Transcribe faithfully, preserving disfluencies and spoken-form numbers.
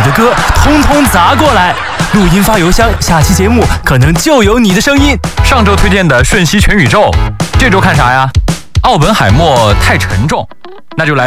的歌通通砸过来。录音发邮箱，下期节目可能就有你的声音。 上周推荐的瞬息全宇宙，这周看啥呀？奥本海默太沉重，那就来